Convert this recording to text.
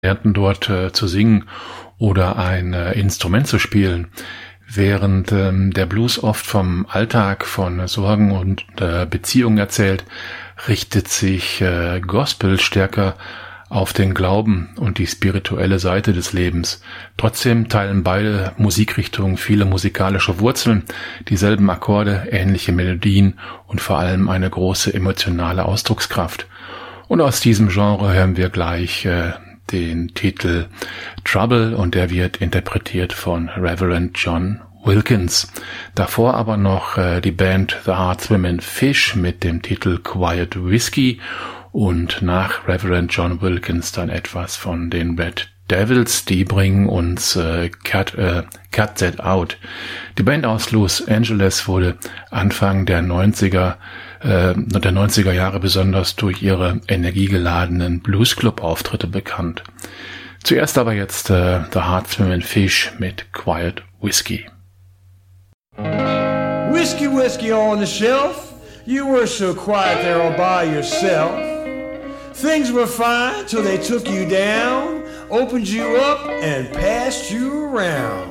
lernten dort zu singen oder ein Instrument zu spielen. Während der Blues oft vom Alltag, von Sorgen und Beziehungen erzählt, richtet sich Gospel stärker auf den Glauben und die spirituelle Seite des Lebens. Trotzdem teilen beide Musikrichtungen viele musikalische Wurzeln, dieselben Akkorde, ähnliche Melodien und vor allem eine große emotionale Ausdruckskraft. Und aus diesem Genre hören wir gleich den Titel Trouble und der wird interpretiert von Reverend John Wilkins. Davor aber noch die Band The Hard Swimmin' Fish mit dem Titel Quiet Whiskey und nach Reverend John Wilkins dann etwas von den Red Devils, die bringen uns Cut That Out. Die Band aus Los Angeles wurde Anfang der 90er Jahre besonders durch ihre energiegeladenen Bluesclub-Auftritte bekannt. Zuerst aber jetzt The Hard Swimmin' Fish mit Quiet Whiskey. Whiskey, whiskey on the shelf, you were so quiet there all by yourself. Things were fine till they took you down, opened you up and passed you around.